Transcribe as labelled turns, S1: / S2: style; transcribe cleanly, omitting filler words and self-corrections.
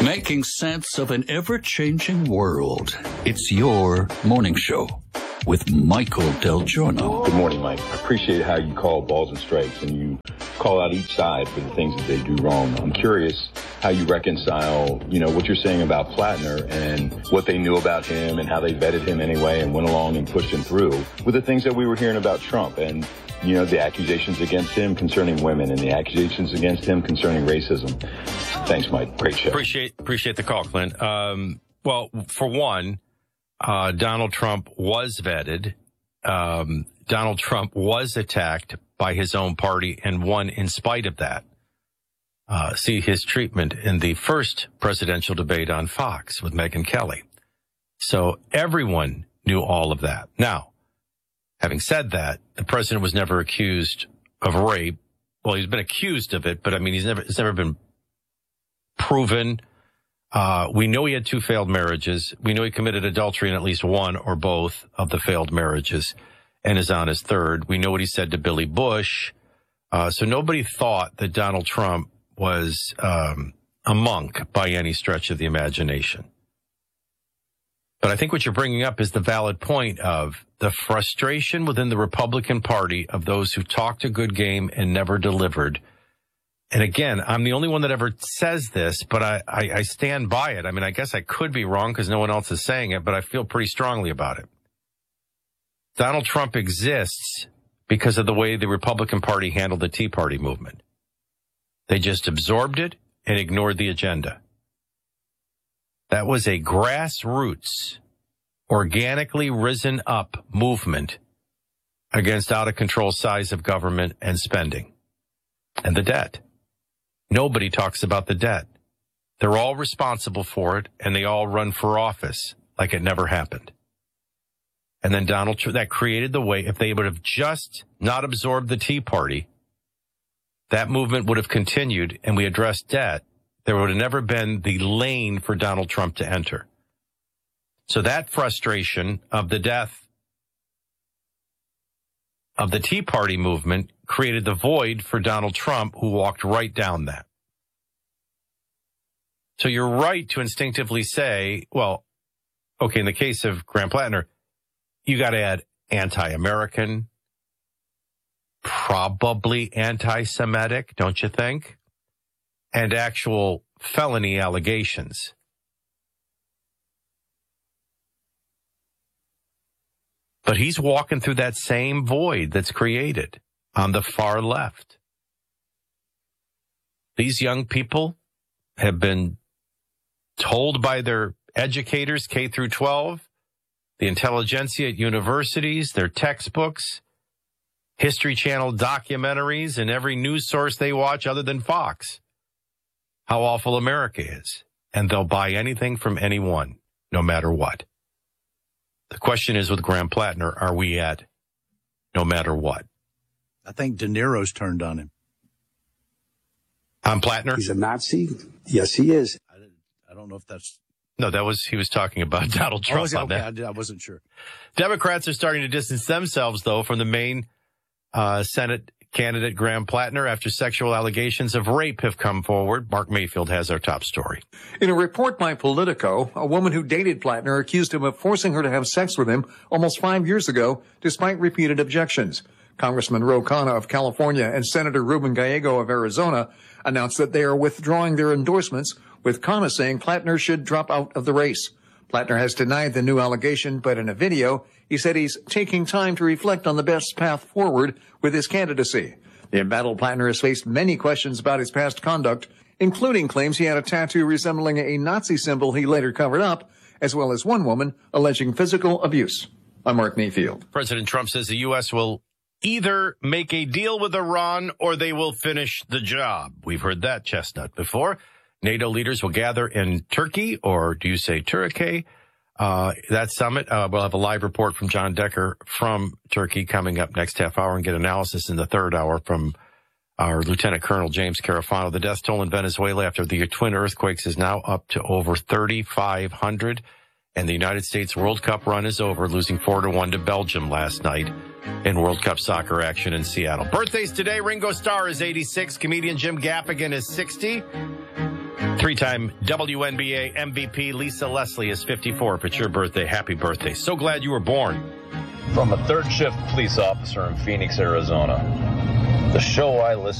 S1: Making sense of an ever-changing world. It's your morning show with Michael Del Giorno.
S2: Good morning, Mike. I appreciate how you call balls and strikes and you call out each side for the things that they do wrong. I'm curious how you reconcile, what you're saying about Plattner and what they knew about him and how they vetted him anyway and went along and pushed him through with the things that we were hearing about Trump and, the accusations against him concerning women and the accusations against him concerning racism. Thanks, Mike. Great show.
S3: Appreciate the call, Clint. Well, for one, Donald Trump was vetted. Donald Trump was attacked by his own party and won in spite of that. See his treatment in the first presidential debate on Fox with Megyn Kelly. So everyone knew all of that. Now, having said that, the president was never accused of rape. Well, he's been accused of it, but it's never been proven. We know he had 2 failed marriages. We know he committed adultery in at least one or both of the failed marriages and is on his 3rd. We know what he said to Billy Bush. So nobody thought that Donald Trump was a monk by any stretch of the imagination. But I think what you're bringing up is the valid point of the frustration within the Republican Party of those who talked a good game and never delivered. And again, I'm the only one that ever says this, but I stand by it. I guess I could be wrong because no one else is saying it, but I feel pretty strongly about it. Donald Trump exists because of the way the Republican Party handled the Tea Party movement. They just absorbed it and ignored the agenda. That was a grassroots, organically risen up movement against out of control size of government and spending and the debt. Nobody talks about the debt. They're all responsible for it, and they all run for office like it never happened. And then Donald Trump, that created the way, if they would have just not absorbed the Tea Party, that movement would have continued and we addressed debt. There would have never been the lane for Donald Trump to enter. So that frustration of the death of the Tea Party movement created the void for Donald Trump, who walked right down that. So you're right to instinctively say, well, okay, in the case of Graham Plattner, you got to add anti-American, probably anti-Semitic, don't you think? And actual felony allegations. But he's walking through that same void that's created on the far left. These young people have been told by their educators, K through 12, the intelligentsia at universities, their textbooks, History Channel documentaries, and every news source they watch other than Fox, how awful America is. And they'll buy anything from anyone, no matter what. The question is with Graham Plattner, are we at no matter what?
S4: I think De Niro's turned on him.
S3: On Plattner?
S5: He's a Nazi? Yes, he is.
S4: I don't know if that's...
S3: No, he was talking about Donald Trump on that.
S4: I wasn't sure.
S3: Democrats are starting to distance themselves, though, from the main Senate candidate Graham Plattner after sexual allegations of rape have come forward. Mark Mayfield has our top story.
S6: In a report by Politico, a woman who dated Plattner accused him of forcing her to have sex with him almost 5 years ago, despite repeated objections. Congressman Ro Khanna of California and Senator Ruben Gallego of Arizona announced that they are withdrawing their endorsements, with Khanna saying Plattner should drop out of the race. Plattner has denied the new allegation, but in a video, he said he's taking time to reflect on the best path forward with his candidacy. The embattled Plattner has faced many questions about his past conduct, including claims he had a tattoo resembling a Nazi symbol he later covered up, as well as one woman alleging physical abuse. I'm Mark Mayfield.
S3: President Trump says the U.S. will either make a deal with Iran or they will finish the job. We've heard that chestnut before. NATO leaders will gather in Turkey, or do you say Turkey? That summit. We'll have a live report from John Decker from Turkey coming up next half hour and get analysis in the third hour from our Lieutenant Colonel James Carafano. The death toll in Venezuela after the twin earthquakes is now up to over 3,500. And the United States World Cup run is over, losing 4-1 to Belgium last night in World Cup soccer action in Seattle. Birthdays today, Ringo Starr is 86. Comedian Jim Gaffigan is 60. Three-time WNBA MVP Lisa Leslie is 54. If it's your birthday, happy birthday. So glad you were born.
S7: From a third shift police officer in Phoenix, Arizona. The show I listen